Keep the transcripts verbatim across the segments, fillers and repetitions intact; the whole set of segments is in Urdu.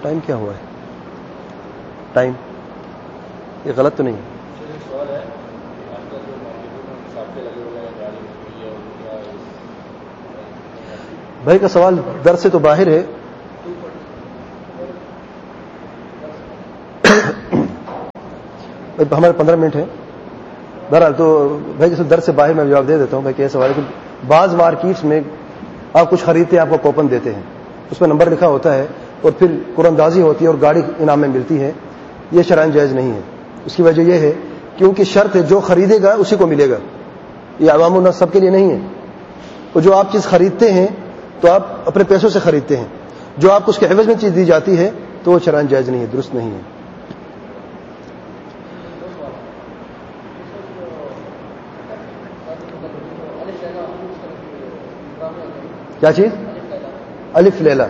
ٹائم کیا ہوا ہے؟ ٹائم یہ غلط تو نہیں ہے؟ بھائی کا سوال در سے تو باہر ہے. ہمارے پندرہ منٹ ہیں. بہرحال تو بھائی جیسے در سے باہر میں جواب دے دیتا ہوں. بھائی کیا سوال ہے کہ بعض مارکیٹس میں آپ کچھ خریدتے ہیں, آپ کو کوپن دیتے ہیں, اس میں نمبر لکھا ہوتا ہے اور پھر قراندازی ہوتی ہے اور گاڑی انعام میں ملتی ہے. یہ شرعاً جائز نہیں ہے. اس کی وجہ یہ ہے کیونکہ شرط ہے جو خریدے گا اسی کو ملے گا. یہ عوام الناس سب کے لیے نہیں ہے. اور جو آپ چیز خریدتے ہیں تو آپ اپنے پیسوں سے خریدتے ہیں, جو آپ کو اس کے عوض میں چیز دی جاتی ہے تو وہ شرعاً جائز نہیں ہے, درست نہیں ہے. کیا چیز؟ الف لیلا.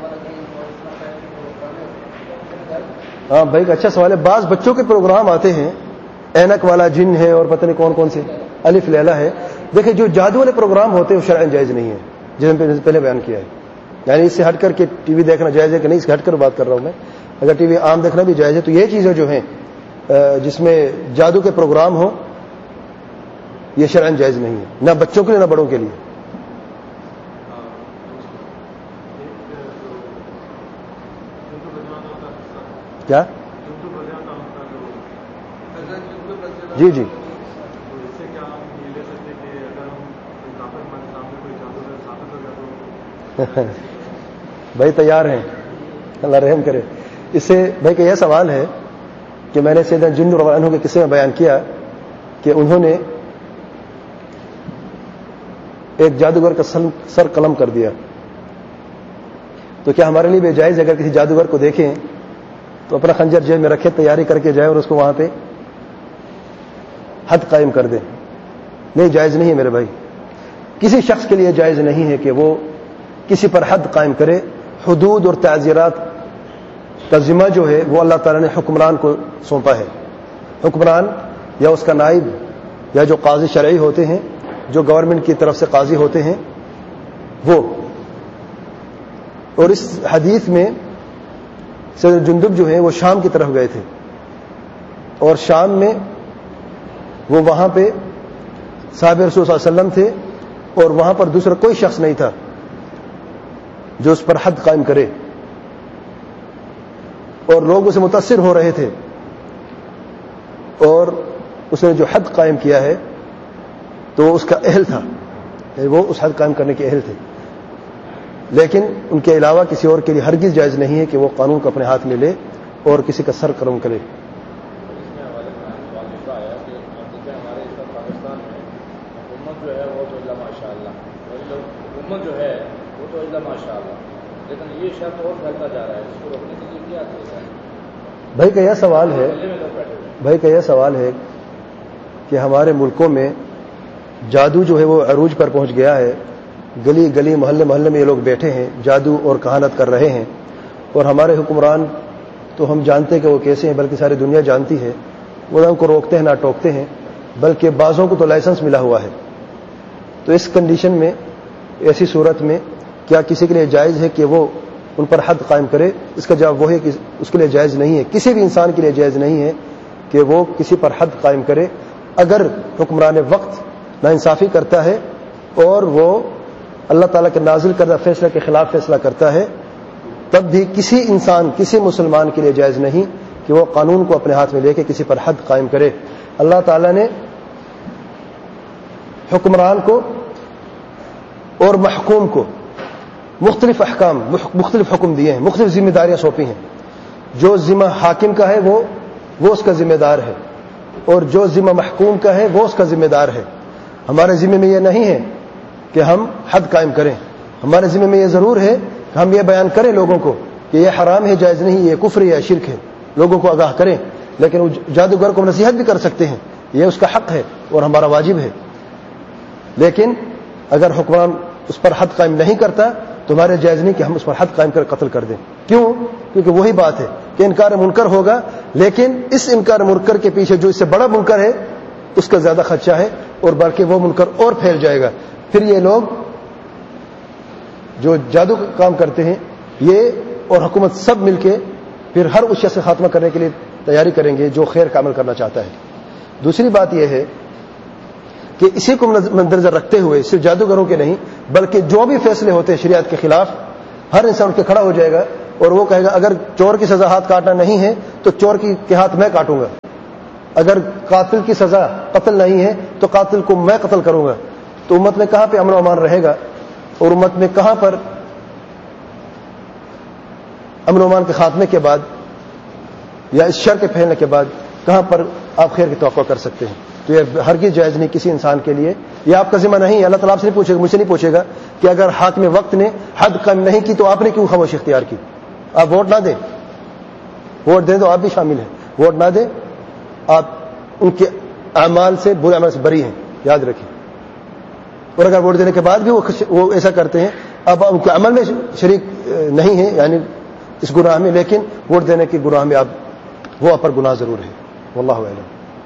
ہاں بھائی کا اچھا سوال ہے. بعض بچوں کے پروگرام آتے ہیں, اینک والا جن ہے اور پتہ نہیں کون کون سے الف لیلا ہے. دیکھیں جو جادو والے پروگرام ہوتے ہیں وہ شرعاً جائز نہیں ہے, جس میں پہلے بیان کیا ہے. یعنی اس سے ہٹ کر کے ٹی وی دیکھنا جائز ہے کہ نہیں, اس سے ہٹ کر بات کر رہا ہوں میں. اگر ٹی وی عام دیکھنا بھی جائز ہے تو یہ چیزیں جو ہیں جس میں جادو کے پروگرام ہوں یہ شرعاً جائز نہیں ہے, نہ بچوں کے لیے نہ بڑوں کے لیے. کیا؟ جی جی بھائی تیار ہیں, اللہ رحم کرے. اس سے بھائی کا یہ سوال ہے کہ میں نے سیدنا جن رضی اللہ عنہ کے قصے میں بیان کیا کہ انہوں نے ایک جادوگر کا سر قلم کر دیا. تو کیا ہمارے لیے بھی جائز ہے اگر کسی جادوگر کو دیکھیں تو اپنا خنجر جیب میں رکھے, تیاری کر کے جائے اور اس کو وہاں پہ حد قائم کر دیں؟ نہیں, جائز نہیں ہے میرے بھائی. کسی شخص کے لیے جائز نہیں ہے کہ وہ کسی پر حد قائم کرے. حدود اور تعزیرات کا ذمہ جو ہے وہ اللہ تعالیٰ نے حکمران کو سونپا ہے. حکمران یا اس کا نائب یا جو قاضی شرعی ہوتے ہیں, جو گورنمنٹ کی طرف سے قاضی ہوتے ہیں وہ. اور اس حدیث میں سید جندب جو ہیں وہ شام کی طرف گئے تھے اور شام میں وہ وہاں پہ صحابہ رسول صلی اللہ علیہ وسلم تھے اور وہاں پر دوسرا کوئی شخص نہیں تھا جو اس پر حد قائم کرے, اور لوگ اسے متاثر ہو رہے تھے, اور اس نے جو حد قائم کیا ہے تو اس کا اہل تھا, وہ اس حد قائم کرنے کے اہل تھے. لیکن ان کے علاوہ کسی اور کے لیے ہرگز جائز نہیں ہے کہ وہ قانون کو اپنے ہاتھ میں لے اور کسی کا سر قلم کرے. بھائی کا یہ سوال ہے بھائی کا یہ سوال ہے کہ ہمارے ملکوں میں جادو جو ہے وہ عروج پر پہنچ گیا ہے. گلی گلی محلے محلے میں یہ لوگ بیٹھے ہیں, جادو اور کہانت کر رہے ہیں, اور ہمارے حکمران تو ہم جانتے کہ وہ کیسے ہیں, بلکہ ساری دنیا جانتی ہے. وہ نہ ان کو روکتے ہیں نہ ٹوکتے ہیں, بلکہ بعضوں کو تو لائسنس ملا ہوا ہے. تو اس کنڈیشن میں, ایسی صورت میں کیا کسی کے لیے جائز ہے کہ وہ ان پر حد قائم کرے؟ اس کا جواب وہ ہے کہ اس کے لیے جائز نہیں ہے. کسی بھی انسان کے لیے جائز نہیں ہے کہ وہ کسی پر حد قائم کرے. اگر حکمران وقت ناانصافی کرتا ہے اور وہ اللہ تعالیٰ کے نازل کردہ فیصلے کے خلاف فیصلہ کرتا ہے, تب بھی کسی انسان, کسی مسلمان کے لیے جائز نہیں کہ وہ قانون کو اپنے ہاتھ میں لے کے کسی پر حد قائم کرے. اللہ تعالیٰ نے حکمران کو اور محکوم کو مختلف احکام, مختلف حکم دیے ہیں, مختلف ذمہ داریاں سونپی ہیں. جو ذمہ حاکم کا ہے وہ وہ اس کا ذمہ دار ہے, اور جو ذمہ محکوم کا ہے وہ اس کا ذمہ دار ہے. ہمارے ذمہ میں یہ نہیں ہے کہ ہم حد قائم کریں. ہمارے ذمہ میں یہ ضرور ہے کہ ہم یہ بیان کریں لوگوں کو کہ یہ حرام ہے, جائز نہیں, یہ کفر ہے, شرک ہے, لوگوں کو آگاہ کریں. لیکن جادوگر کو نصیحت بھی کر سکتے ہیں, یہ اس کا حق ہے اور ہمارا واجب ہے. لیکن اگر حکمران اس پر حد قائم نہیں کرتا تو ہمارے جائز نہیں کہ ہم اس پر حد قائم کر قتل کر دیں. کیوں؟ کیونکہ وہی بات ہے کہ انکار منکر ہوگا, لیکن اس انکار منکر کے پیچھے جو اس سے بڑا منکر ہے اس کا زیادہ خدشہ ہے, اور بلکہ وہ منکر اور پھیل جائے گا. پھر یہ لوگ جو جادو کا کام کرتے ہیں یہ اور حکومت سب مل کے پھر ہر اس شخص سے خاتمہ کرنے کے لیے تیاری کریں گے جو خیر کا عمل کرنا چاہتا ہے. دوسری بات یہ ہے کہ اسی کو مندرجہ رکھتے ہوئے صرف جادوگروں کے نہیں بلکہ جو بھی فیصلے ہوتے ہیں شریعت کے خلاف ہر انسان اٹھ کے کھڑا ہو جائے گا اور وہ کہے گا اگر چور کی سزا ہاتھ کاٹنا نہیں ہے تو چور کی کے ہاتھ میں کاٹوں گا, اگر قاتل کی سزا قتل نہیں ہے تو قاتل کو میں قتل کروں گا. تو امت میں کہاں پہ امن و امان رہے گا اور امت میں کہاں پر امن و امان کے خاتمے کے بعد یا اس شر کے پھیلنے کے بعد کہاں پر آپ خیر کی توقع کر سکتے ہیں؟ تو یہ ہرگز جائز نہیں کسی انسان کے لیے. یہ آپ کا ذمہ نہیں ہے, اللہ تعالیٰ آپ سے نہیں پوچھے گا, مجھ سے نہیں پوچھے گا کہ اگر حاکم وقت نے حد کم نہیں کی تو آپ نے کیوں خاموشی اختیار کی. آپ ووٹ نہ دیں, ووٹ دیں تو آپ بھی شامل ہیں, ووٹ نہ دیں آپ ان کے اعمال سے برے اعمال سے بری ہیں, یاد رکھیں. اور اگر ووٹ دینے کے بعد بھی وہ ایسا کرتے ہیں اب ان کے عمل میں شریک نہیں ہیں یعنی اس گناہ میں, لیکن ووٹ دینے کے گناہ میں آپ وہ پر گناہ ضرور ہے. واللہ اعلم.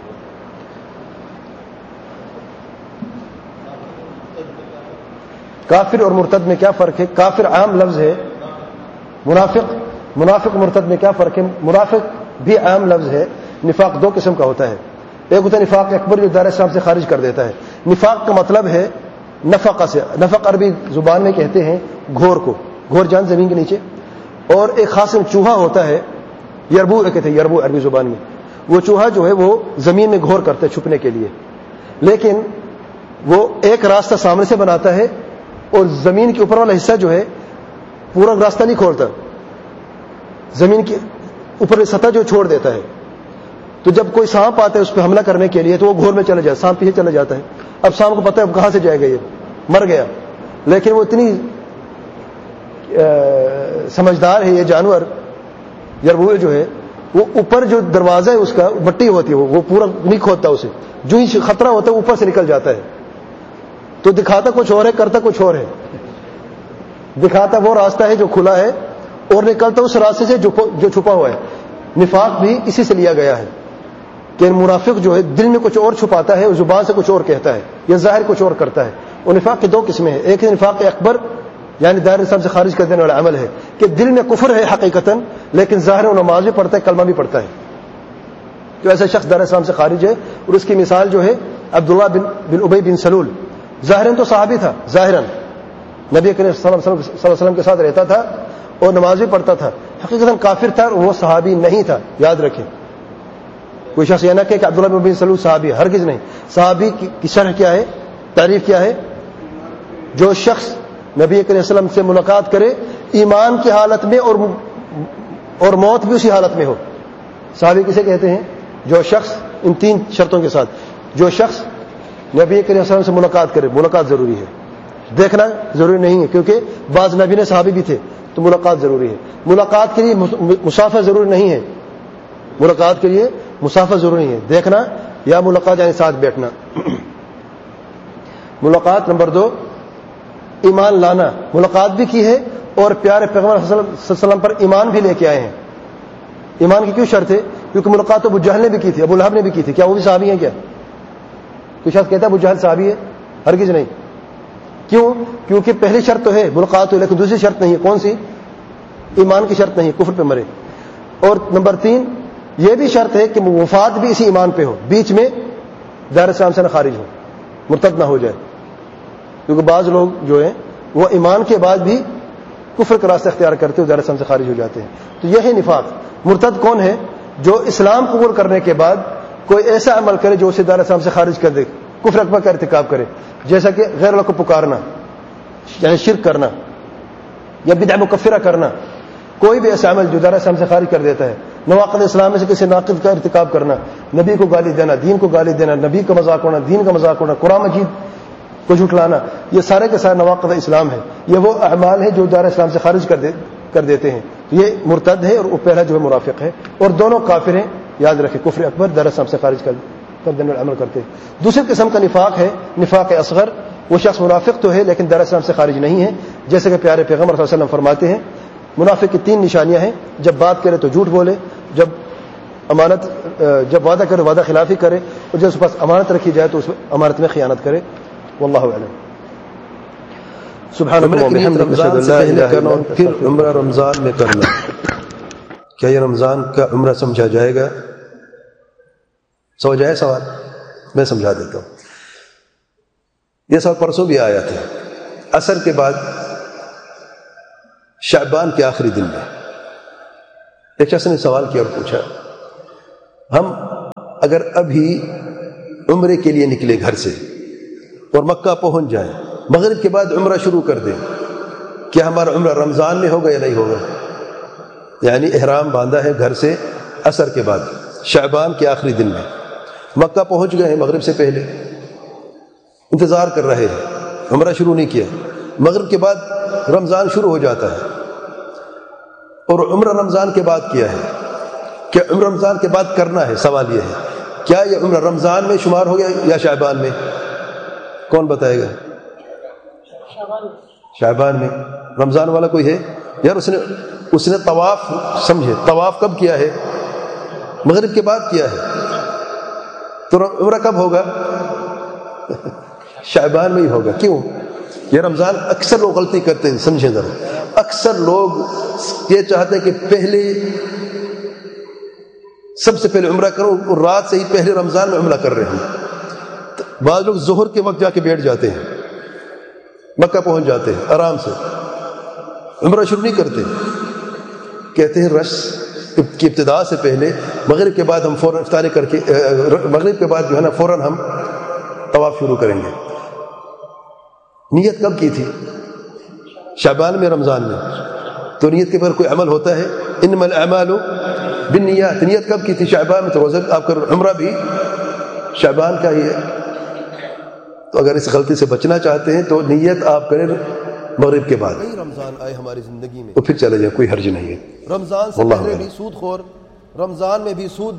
کافر اور مرتد میں کیا فرق ہے؟ کافر عام لفظ ہے, منافق منافق مرتد میں کیا فرق ہے؟ منافق بھی عام لفظ ہے. نفاق دو قسم کا ہوتا ہے, ایک ہوتا ہے نفاق اکبر جو دار اسلام سے خارج کر دیتا ہے. نفاق کا مطلب ہے نفقہ سے, نفق عربی زبان میں کہتے ہیں گھور کو, گھور جان زمین کے نیچے, اور ایک خاص چوہا ہوتا ہے یربو کہتے ہیں, یربو عربی زبان میں. وہ چوہا جو ہے وہ زمین میں گھور کرتا ہے چھپنے کے لیے, لیکن وہ ایک راستہ سامنے سے بناتا ہے اور زمین کے اوپر والا حصہ جو ہے پورا راستہ نہیں کھولتا, زمین کے اوپر سطح جو چھوڑ دیتا ہے. تو جب کوئی سانپ آتا ہے اس پہ حملہ کرنے کے لیے تو وہ گھور میں چلا جائے, سانپ پیچھے چلا جاتا ہے. اب سانپ کو پتہ ہے اب کہاں سے جائے گا, یہ مر گیا, لیکن وہ اتنی سمجھدار ہے یہ جانور یربوع جو ہے, وہ اوپر جو دروازہ ہے اس کا مٹی ہوتی ہے, وہ پورا نہیں کھودتا اسے, جو ہی خطرہ ہوتا ہے اوپر سے نکل جاتا ہے. تو دکھاتا کچھ اور ہے کرتا کچھ اور ہے, دکھاتا وہ راستہ ہے جو کھلا ہے اور نکلتا اس راستے سے جو چھپا ہوا ہے. نفاق بھی اسی سے لیا گیا ہے کہ منافق جو ہے دل میں کچھ اور چھپاتا ہے اور زبان سے کچھ اور کہتا ہے یا ظاہر کچھ اور کرتا ہے. اور نفاق کی دو قسمیں ہیں, ایک نفاق اکبر یعنی دائرہ اسلام سے خارج کر دینے والا عمل ہے کہ دل میں کفر ہے حقیقتاً لیکن ظاہر و نماز بھی پڑھتا ہے, کلمہ بھی پڑھتا ہے. تو ایسا شخص دائرہ اسلام سے خارج ہے, اور اس کی مثال جو ہے عبداللہ بن بن ابی بن سلول. ظاہراً تو صحابی تھا, ظاہراً نبی کریم صلی اللہ علیہ وسلم کے ساتھ رہتا تھا اور نماز بھی پڑھتا تھا, حقیقتاً کافر تھا, وہ صحابی نہیں تھا. یاد رکھیں, کوئی شخص یہ نہ کہ عبداللہ بن ابی بن سلول صحابی, ہرگز نہیں. صحابی کی شرح کیا ہے, تعریف کیا ہے؟ جو شخص نبی کریم صلی اللہ علیہ وسلم سے ملاقات کرے ایمان کی حالت میں اور اور موت بھی اسی حالت میں ہو. صحابی کسے کہتے ہیں؟ جو شخص ان تین شرطوں کے ساتھ, جو شخص نبی کریم صلی اللہ علیہ وسلم سے ملاقات کرے. ملاقات ضروری ہے, دیکھنا ضروری نہیں ہے کیونکہ بعض نبی نے صحابی بھی تھے, تو ملاقات ضروری ہے. ملاقات کے لیے مسافہ ضروری نہیں ہے, ملاقات کے لیے مسافہ ضروری ہے, دیکھنا یا ملاقات یعنی ساتھ بیٹھنا. ملاقات نمبر دو, ایمان لانا. ملاقات بھی کی ہے اور پیارے پیغمبر صلی اللہ علیہ وسلم پر ایمان بھی لے کے آئے ہیں. ایمان کی کیوں شرط ہے؟ کیونکہ ملاقات ابو جہل نے بھی کی تھی, ابو لہب نے بھی کی تھی. کیا وہ بھی صحابی ہیں؟ کیا کوئی شخص کہتا ہے ابو جہل صحابی ہے؟ ہرگز نہیں. کیوں؟ کیونکہ پہلی شرط تو ہے ملاقات ہو, لیکن دوسری شرط نہیں ہے. کون سی؟ ایمان کی شرط نہیں, کفر پہ مرے. اور نمبر تین یہ بھی شرط ہے کہ وفات بھی اسی ایمان پہ ہو, بیچ میں دائرہ اسلام سے نہ خارج ہو, مرتد نہ ہو جائے. کیونکہ بعض لوگ جو ہیں وہ ایمان کے بعد بھی کفر کا راستہ اختیار کرتے ہوئے دائرہ اسلام سے خارج ہو جاتے ہیں. تو یہ ہے نفاق. مرتد کون ہے؟ جو اسلام قبول کرنے کے بعد کوئی ایسا عمل کرے جو اسے دائرہ اسلام سے خارج کر دے, کفر اکبر کا ارتکاب کرے, جیسا کہ غیر اللہ کو پکارنا یعنی شرک کرنا یا بدعہ مکفرہ کرنا. کوئی بھی ایسا عمل جو دائرہ اسلام سے خارج کر دیتا ہے. نواقض اسلام میں سے کسی ناقض کا ارتکاب کرنا, نبی کو گالی دینا, دین کو گالی دینا, نبی کا مذاق اڑانا, دین کا مذاق اڑانا, قرآن مجید کو جھٹلانا, یہ سارے کے سارے نواقض اسلام ہے. یہ وہ اعمال ہیں جو دائرہ اسلام سے خارج کر دے کر دیتے ہیں. یہ مرتد ہے اور وہ پہلا جو ہے منافق ہے, اور دونوں کافر ہیں. یاد رکھیں, کفر اکبر دائرہ اسلام سے خارج کر کر دینے والا عمل کرتے ہیں. دوسری قسم کا نفاق ہے نفاق اصغر. وہ شخص منافق تو ہے لیکن دائرہ اسلام سے خارج نہیں ہے, جیسے کہ پیارے پیغمبر صلی اللہ علیہ وسلم فرماتے ہیں منافق کی تین نشانیاں ہیں. جب بات کرے تو جھوٹ بولے, جب امانت جب وعدہ کرے وعدہ خلافی کرے, اور جب اس کے پاس امانت رکھی جائے تو اس امانت میں خیانت کرے. واللہ اعلم. سبحان اللہ رمضان سے پہلے کرنا اور پھر عمرہ رمضان میں کرنا، کیا یہ رمضان کا عمرہ سمجھا جائے گا؟ سمجھ آئے سوال؟ میں سمجھا دیتا ہوں. یہ سوال پرسوں بھی آیا تھا. عصر کے بعد شعبان کے آخری دن میں ایک شخص نے سوال کیا اور پوچھا، ہم اگر ابھی عمرے کے لیے نکلے گھر سے اور مکہ پہنچ جائیں، مغرب کے بعد عمرہ شروع کر دیں، کیا ہمارا عمرہ رمضان میں ہوگا یا نہیں ہوگا؟ یعنی احرام باندھا ہے گھر سے عصر کے بعد شعبان کے آخری دن میں، مکہ پہنچ گئے ہیں مغرب سے پہلے، انتظار کر رہے ہیں، عمرہ شروع نہیں کیا، مغرب کے بعد رمضان شروع ہو جاتا ہے اور عمرہ رمضان کے بعد کیا ہے، کیا عمرہ رمضان کے بعد کرنا ہے؟ سوال یہ ہے کیا یہ عمرہ رمضان میں شمار ہو گیا یا شعبان میں؟ کون بتائے گا؟ شعبان میں. رمضان والا کوئی ہے یار؟ اس نے اس نے طواف، سمجھے طواف کب کیا ہے؟ مغرب کے بعد کیا ہے، تو عمرہ کب ہوگا؟ شعبان میں ہی ہوگا. کیوں؟ یہ رمضان اکثر لوگ غلطی کرتے ہیں، سمجھیں ذرا. اکثر لوگ یہ چاہتے ہیں کہ پہلے سب سے پہلے عمرہ کرو اور رات سے ہی پہلے رمضان میں عمرہ کر رہے ہیں. بعض لوگ ظہر کے وقت جا کے بیٹھ جاتے ہیں، مکہ پہنچ جاتے ہیں آرام سے، عمرہ شروع نہیں کرتے. کہتے ہیں رش کی ابتدا سے پہلے مغرب کے بعد ہم فوراً افطاری کر کے مغرب کے بعد جو ہے نا فوراً ہم طواف شروع کریں گے. نیت کب کی تھی؟ شعبان میں، رمضان میں. تو نیت کے پر کوئی عمل ہوتا ہے؟ انما الاعمال بالنیات. نیت کب کی تھی؟ شعبان میں. تو روزہ آپ کا عمرہ بھی شعبان کا ہی ہے. تو اگر اس غلطی سے بچنا چاہتے ہیں تو نیت آپ کریں مغرب کے بعد. رمضان آئے ہماری زندگی میں تو پھر چلے جائیں، کوئی حرج نہیں ہے. رمضان سے پہلے بھی سود خور رمضان میں بھی سود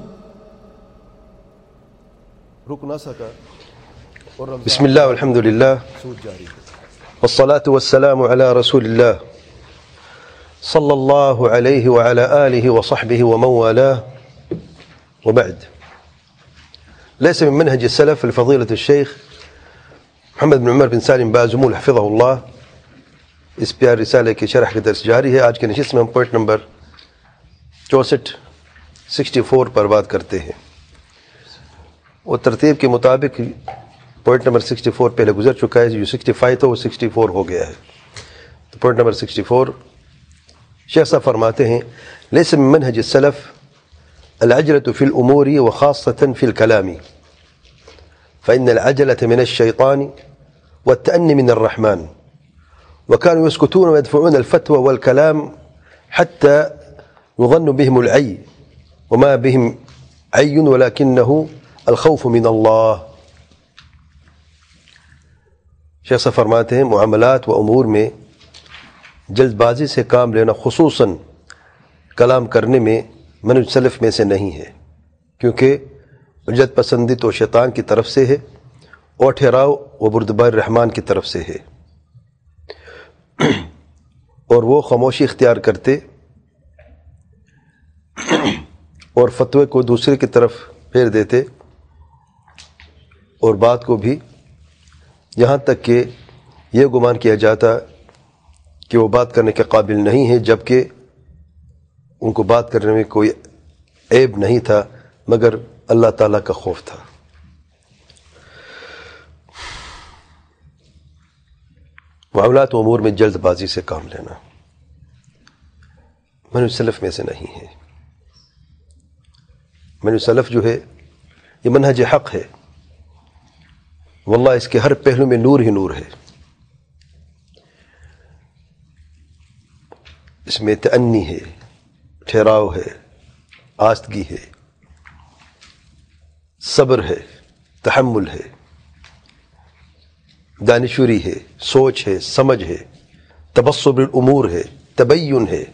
رک نہ سکا اور بسم اللہ والحمد للہ سود جاری ہے. والصلاة والسلام على رسول الله صلى الله عليه وعلى آله وصحبه ومن والاه وبعد. ليس من منهج السلف الفضيلة الشيخ محمد بن عمر بن سالم بازمول حفظه الله. اس پیار رسالے کی شرح کا درس جاری ہے. آج کے نشست میں ہم پوائنٹ نمبر چونسٹھ سکسٹی فور پر بات کرتے ہیں، اور ترتیب کے مطابق پوائنٹ نمبر سکسٹی فور پہلے گزر چکا ہے، جو سکسٹی فائیو تھا وہ سکسٹی فور ہو گیا ہے. تو پوائنٹ نمبر سکسٹی فور شیخ صاحب فرماتے ہیں لیس من منہج السلف العجلة في الأمور وخاصة في الكلام فإن العجلة من الشيطان والتأني من الرحمن وكانوا يسكتون ويدفعون الفتوى والكلام حتى يظن بهم العي وما بهم عي ولكنه الخوف من الله. شیخ صاحب فرماتے ہیں معاملات و امور میں جلد بازی سے کام لینا خصوصاً کلام کرنے میں منہج سلف میں سے نہیں ہے، کیونکہ عجلت پسندی تو شیطان کی طرف سے ہے اور ٹھہراؤ و بردبار رحمان کی طرف سے ہے، اور وہ خاموشی اختیار کرتے اور فتوے کو دوسرے کی طرف پھیر دیتے اور بات کو بھی یہاں تک کہ یہ گمان کیا جاتا کہ وہ بات کرنے کے قابل نہیں ہے، جبکہ ان کو بات کرنے میں کوئی عیب نہیں تھا مگر اللہ تعالیٰ کا خوف تھا. معاملات و امور میں جلد بازی سے کام لینا منہج سلف میں سے نہیں ہے. منہج سلف جو ہے یہ منہج حق ہے، واللہ اس کے ہر پہلو میں نور ہی نور ہے. اس میں تأنی ہے، ٹھہراؤ ہے، آستگی ہے، صبر ہے، تحمل ہے، دانشوری ہے، سوچ ہے، سمجھ ہے، تبصر الامور ہے، تبین ہے،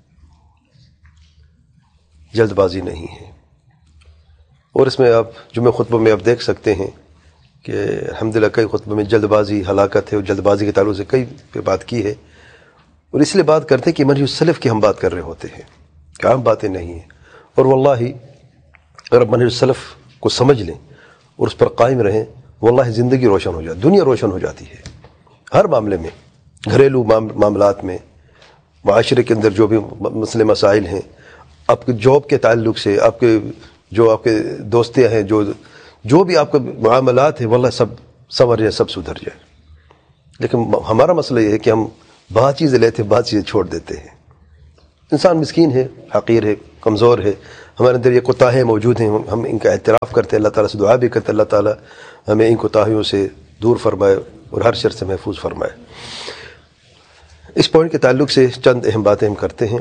جلد بازی نہیں ہے. اور اس میں آپ جمعہ خطبہ میں آپ دیکھ سکتے ہیں کہ الحمدللہ کئی خطبہ میں جلد بازی ہلاکت ہے، اور جلد بازی کے تعلق سے کئی پہ بات کی ہے، اور اس لیے بات کرتے ہیں کہ منہج سلف کی ہم بات کر رہے ہوتے ہیں، کہ عام باتیں نہیں ہیں. اور واللہ اگر آپ منہج سلف کو سمجھ لیں اور اس پر قائم رہیں، واللہ زندگی روشن ہو جاتی، دنیا روشن ہو جاتی ہے ہر معاملے میں. گھریلو معاملات میں، معاشرے کے اندر جو بھی مسئلے مسائل ہیں، آپ کے جاب کے تعلق سے، آپ کے جو آپ کے دوستیاں ہیں، جو جو بھی آپ کے معاملات ہیں، واللہ سب سنور جائے، سب سدھر جائے. لیکن ہمارا مسئلہ یہ ہے کہ ہم بہت چیزیں لیتے ہیں، بہت چیزیں چھوڑ دیتے ہیں. انسان مسکین ہے، حقیر ہے، کمزور ہے، ہمارے اندر یہ کوتاہیاں موجود ہیں، ہم ان کا اعتراف کرتے ہیں، اللہ تعالیٰ سے دعا بھی کرتے ہیں اللہ تعالیٰ ہمیں ان کوتاہیوں سے دور فرمائے اور ہر شر سے محفوظ فرمائے. اس پوائنٹ کے تعلق سے چند اہم باتیں ہم کرتے ہیں.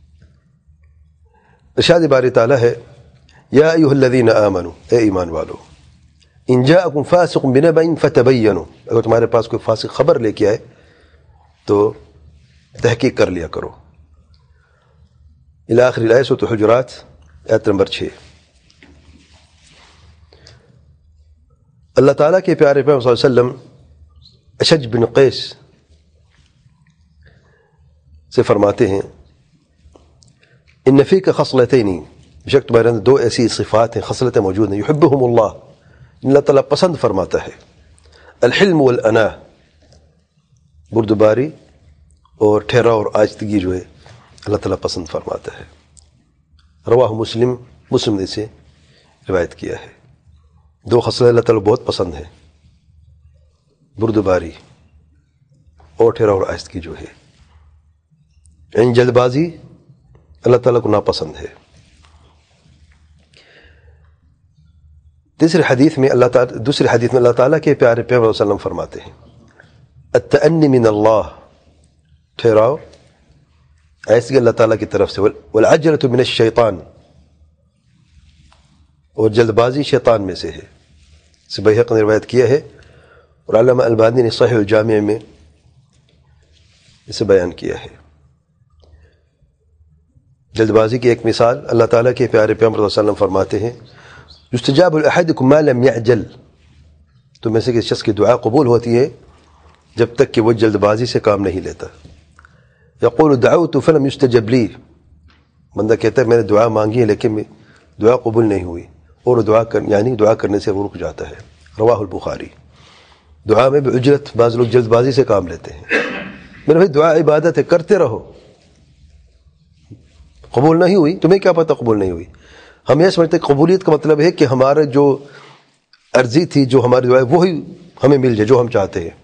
ارشاد باری تعالیٰ ہے، یا ایھا الذین آمنوا، اے ایمان والو، ان جاءکم فاسق بنبأ فتبینوا، اگر تمہارے پاس کوئی فاسق خبر لے کے آئے تو تحقیق کر لیا کرو. الی آخر الآیہ سورۃ الحجرات آیت نمبر چھ. اللہ تعالیٰ کے پیارے پیغمبر صلی اللہ علیہ وسلم اشج بن قیس سے فرماتے ہیں، ان فیک خصلتین، بشک تمہارے اندر دو ایسی صفات ہیں، خصلتیں موجود ہیں، یحبہم اللہ، اللہ تعالیٰ پسند فرماتا ہے. الحلم والانا، بردباری اور ٹھہراؤ اور آجزگی جو ہے اللہ تعالیٰ پسند فرماتا ہے. رواہ مسلم، مسلم نے اسے روایت کیا ہے. دو خصلتیں اللہ تعالیٰ بہت پسند ہیں، بردباری اور ٹھہراؤ اور آجزگی جو ہے. یعنی جلد بازی اللہ تعالیٰ کو ناپسند ہے. تیسری حدیث میں اللہ تعالیٰ دوسری حدیث میں اللہ تعالیٰ کے پیارے پیغمبر صلی اللہ علیہ وسلم فرماتے ہیں، التأنی من اللہ، ٹھہراؤ ایسی اللہ تعالیٰ کی طرف سے، والعجلۃ من الشیطان، اور جلد بازی شیطان میں سے ہے. اسے بیہقی نے روایت کیا ہے اور علامہ البانی نے صحیح الجامع میں اسے بیان کیا ہے. جلد بازی کی ایک مثال اللہ تعالیٰ کے پیارے پیغمبر صلی اللہ علیہ وسلم فرماتے ہیں، یستجاب لأحدکم ما لم یعجل، تو میں سے کسی شخص کی دعا قبول ہوتی ہے جب تک کہ وہ جلد بازی سے کام نہیں لیتا. یقول دعوت فلم یستجب لی، بندہ کہتا ہے میں نے دعا مانگی ہے لیکن دعا قبول نہیں ہوئی، اور دعا کر یعنی دعا کرنے سے وہ رک جاتا ہے. رواہ البخاری. دعا میں بھی اجرت، بعض لوگ جلد بازی سے کام لیتے ہیں. میرے بھائی دعا عبادت ہے، کرتے رہو. قبول نہیں ہوئی، تمہیں کیا پتہ قبول نہیں ہوئی؟ ہم یہ سمجھتے ہیں قبولیت کا مطلب ہے کہ ہمارا جو عرضی تھی، جو ہماری دعا ہے وہی ہمیں مل جائے جو ہم چاہتے ہیں.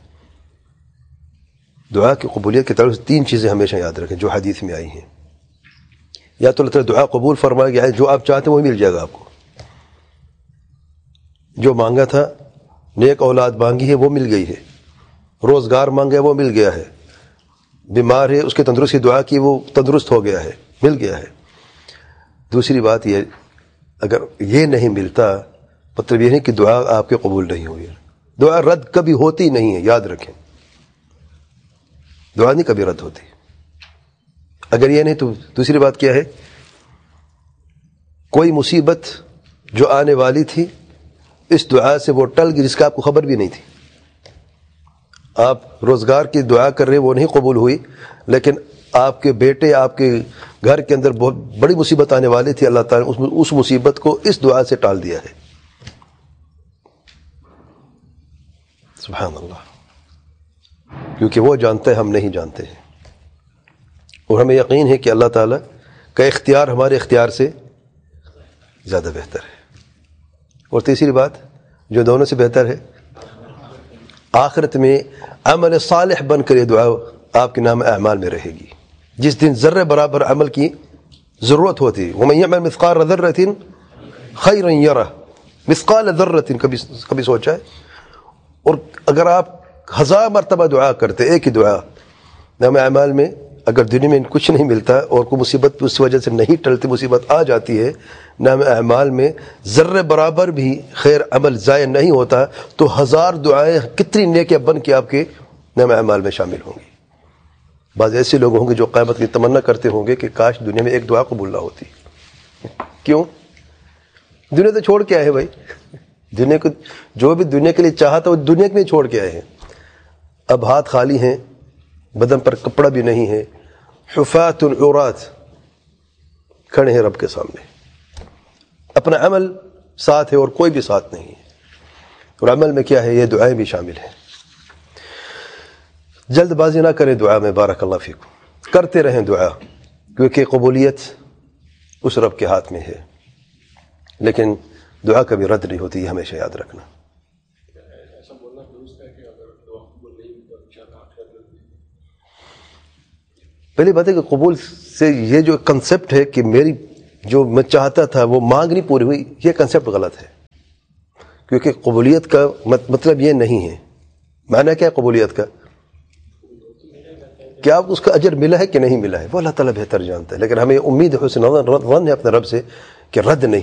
دعا کی قبولیت کے طرف سے تین چیزیں ہمیشہ یاد رکھیں جو حدیث میں آئی ہیں. یا تو اللہ تعالیٰ دعا قبول فرما گیا ہے، جو آپ چاہتے ہیں وہی مل جائے گا آپ کو. جو مانگا تھا، نیک اولاد مانگی ہے وہ مل گئی ہے، روزگار مانگا ہے وہ مل گیا ہے، بیمار ہے اس کے تندرست کی دعا کی وہ تندرست ہو گیا ہے، مل گیا ہے. دوسری بات یہ، اگر یہ نہیں ملتا مطلب یہ نہیں کہ دعا آپ کے قبول نہیں ہوئی. دعا رد کبھی ہوتی نہیں ہے، یاد رکھیں، دعا نہیں کبھی رد ہوتی. اگر یہ نہیں تو دوسری بات کیا ہے، کوئی مصیبت جو آنے والی تھی اس دعا سے وہ ٹل گئی جس کا آپ کو خبر بھی نہیں تھی. آپ روزگار کی دعا کر رہے وہ نہیں قبول ہوئی، لیکن آپ کے بیٹے آپ کے گھر کے اندر بہت بڑی مصیبت آنے والی تھی، اللہ تعالیٰ نے اس مصیبت کو اس دعا سے ٹال دیا ہے. سبحان اللہ. کیونکہ وہ جانتا ہے، ہم نہیں جانتے ہیں، اور ہمیں یقین ہے کہ اللہ تعالیٰ کا اختیار ہمارے اختیار سے زیادہ بہتر ہے. اور تیسری بات جو دونوں سے بہتر ہے، آخرت میں عمل صالح بن کر یہ دعا آپ کے نام اعمال میں رہے گی. جس دن ذرے برابر عمل کی ضرورت ہوتی ہے، وَمَن يَعْمَلْ مِثْقَالَ ذَرَّةٍ خَيْرًا يَرَهُ، مثقال ذرۃ کبھی کبھی سوچا ہے. اور اگر آپ ہزار مرتبہ دعا کرتے، ایک ہی دعا، نام اعمال میں اگر دنیا میں کچھ نہیں ملتا اور کوئی مصیبت اس وجہ سے نہیں ٹلتی، مصیبت آ جاتی ہے، نام اعمال میں ذرے برابر بھی خیر عمل ضائع نہیں ہوتا، تو ہزار دعائیں کتنی نیکیاں بن کے آپ کے نام اعمال میں شامل ہوں گی. بعض ایسے لوگ ہوں گے جو قیامت کی تمنا کرتے ہوں گے کہ کاش دنیا میں ایک دعا قبول نہ ہوتی. کیوں؟ دنیا تو چھوڑ کے آئے ہیں بھائی، دنیا کو جو بھی دنیا کے لیے چاہا تھا وہ دنیا کے لیے چھوڑ کے آئے ہیں. اب ہاتھ خالی ہیں، بدن پر کپڑا بھی نہیں ہے، حفاۃ عورات کھڑے ہیں رب کے سامنے. اپنا عمل ساتھ ہے اور کوئی بھی ساتھ نہیں ہے. اور عمل میں کیا ہے؟ یہ دعائیں بھی شامل ہیں. جلد بازی نہ کریں دعا میں، بارک اللہ فیکم، کرتے رہیں دعا، کیونکہ قبولیت اس رب کے ہاتھ میں ہے، لیکن دعا کبھی رد نہیں ہوتی، یہ ہمیشہ یاد رکھنا۔ پہلی بات ہے کہ قبول سے یہ جو کنسپٹ ہے کہ میری جو میں چاہتا تھا وہ مانگ نہیں پوری ہوئی، یہ کنسپٹ غلط ہے، کیونکہ قبولیت کا مطلب یہ نہیں ہے۔ معنی کیا ہے قبولیت کا؟ کہ آپ اس کا اجر ملا ہے کہ نہیں ملا ہے، وہ اللہ تعالیٰ بہتر جانتا ہے، لیکن ہمیں امید حسن ظن ہے اپنے رب سے کہ رد نہیں